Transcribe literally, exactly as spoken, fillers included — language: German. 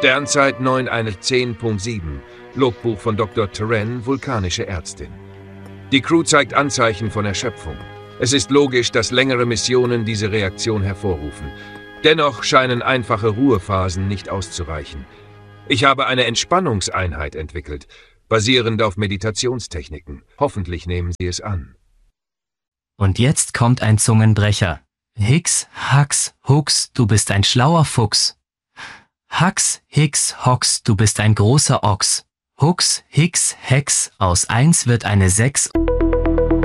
Sternzeit neun zehn Punkt sieben, Logbuch von Doktor Terran, vulkanische Ärztin. Die Crew zeigt Anzeichen von Erschöpfung. Es ist logisch, dass längere Missionen diese Reaktion hervorrufen. Dennoch scheinen einfache Ruhephasen nicht auszureichen. Ich habe eine Entspannungseinheit entwickelt, basierend auf Meditationstechniken. Hoffentlich nehmen Sie es an. Und jetzt kommt ein Zungenbrecher. Hix, Hax, Hux, du bist ein schlauer Fuchs. Hax, Hix, Hox, du bist ein großer Ochs. Hux, Hix, Hex, aus eins wird eine sechs.